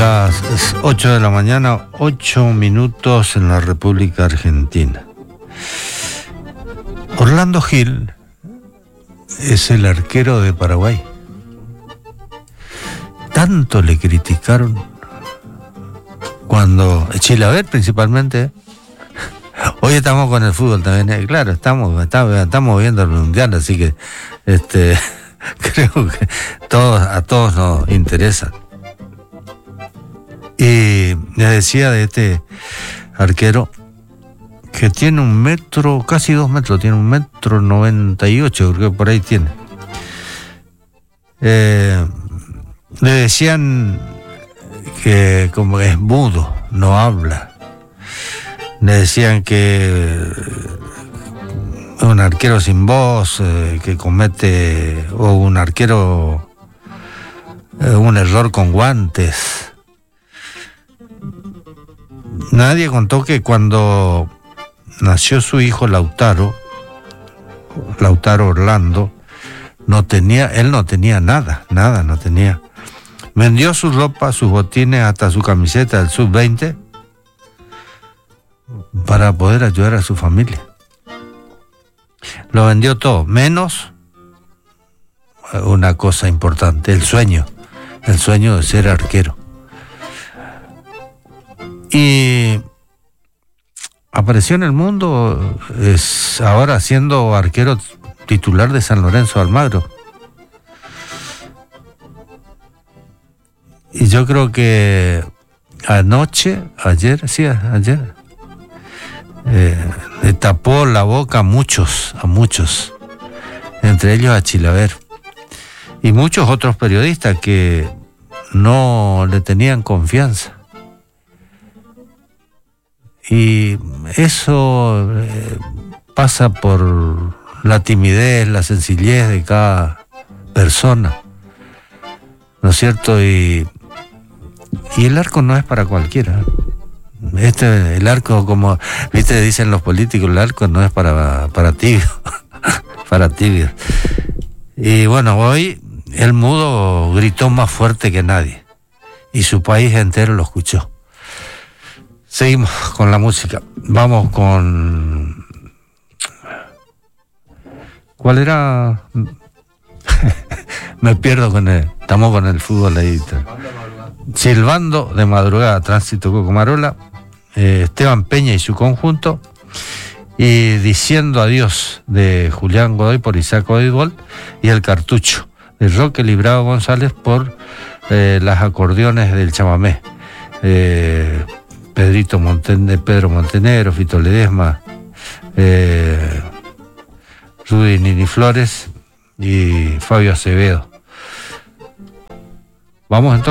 Las 8 de la mañana, 8 minutos en la República Argentina. Orlando Gil es el arquero de Paraguay. Tanto le criticaron cuando Chilaver principalmente. Hoy estamos con el fútbol también, claro, estamos viendo el mundial, así que creo que a todos nos interesa. Y le decía de este arquero que tiene 1 metro, casi 2 metros, tiene 1,98 m, creo que por ahí tiene. Le decían que como es mudo, no habla. Le decían que un arquero sin voz, que comete, o un arquero, un error con guantes. Nadie contó que cuando nació su hijo Lautaro Orlando, él no tenía nada no tenía. Vendió su ropa, sus botines, hasta su camiseta del sub-20 para poder ayudar a su familia. Lo vendió todo, menos una cosa importante, el sueño de ser arquero. Y apareció en el mundo, es ahora siendo arquero titular de San Lorenzo de Almagro. Y yo creo que ayer, le tapó la boca a muchos, entre ellos a Chilaver y muchos otros periodistas que no le tenían confianza. Y eso pasa por la timidez, la sencillez de cada persona, ¿no es cierto? Y el arco no es para cualquiera. El arco, como viste, dicen los políticos, el arco no es para tibios, para tibios. Y bueno, hoy el mudo gritó más fuerte que nadie y su país entero lo escuchó. Seguimos con la música. Vamos con... ¿Cuál era? Me pierdo con él. Estamos con el fútbol ahí. Silbando de madrugada, Tránsito Cocomarola, Esteban Peña y su conjunto, y Diciendo Adiós de Julián Godoy por Isaac Oidbol, y El Cartucho de Roque Librado González por las acordeones del chamamé. Pedro Montenegro, Fito Ledesma, Rudy Nini Flores y Fabio Acevedo. Vamos entonces.